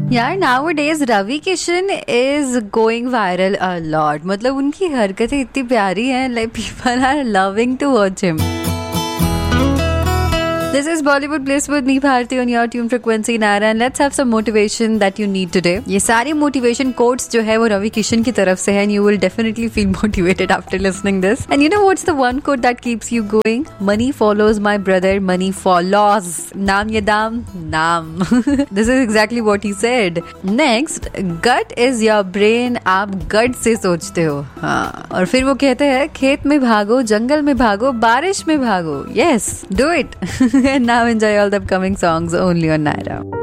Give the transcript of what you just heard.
यार nowadays Ravi Kishan is going viral a lot. मतलब उनकी हरकतें इतनी प्यारी हैं, like people are loving to watch him. This is Bollywood Bliss with me Bharti on your tune frequency Nara, and let's have some motivation that you need today. ये सारी motivation quotes जो है वो रवि किशन की तरफ से है, and you will definitely feel motivated after listening this. And you know what's the one quote that keeps you going? Money follows my brother, money follows. नाम ये दाम नाम. This is exactly what he said. Next, gut is your brain. आप gut से सोचते हो. हाँ. और फिर वो कहते हैं खेत में भागो, जंगल में भागो, बारिश में भागो. Yes, do it. And now enjoy all the upcoming songs only on Naira.